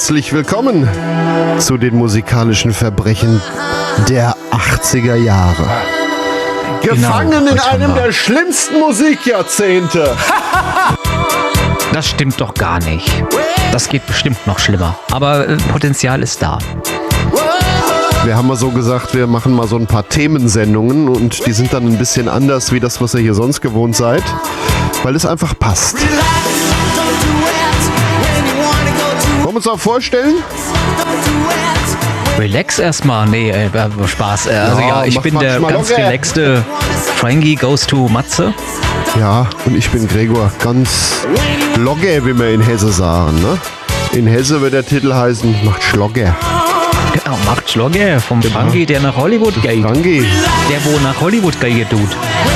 herzlich willkommen zu den musikalischen Verbrechen der 80er Jahre. Gefangen in einem der schlimmsten Musikjahrzehnte. Das stimmt doch gar nicht. Das geht bestimmt noch schlimmer. Aber Potenzial ist da. Wir haben mal so gesagt, wir machen mal so ein paar Themensendungen und die sind dann ein bisschen anders wie das, was ihr hier sonst gewohnt seid, weil es einfach passt. Wollen wir uns auch vorstellen? Relax erstmal. Nee, Spaß. Also ja, ich bin der ganz locker. relaxte Frankie goes to Matze. Ja, und ich bin Gregor, ganz logge, wie wir in Hesse sagen. Ne? In Hesse wird der Titel heißen, macht Schlogger. Genau, macht Schlogger vom Frankie, der nach Hollywood geht. Frankie. Der, wo nach Hollywood geht, tut.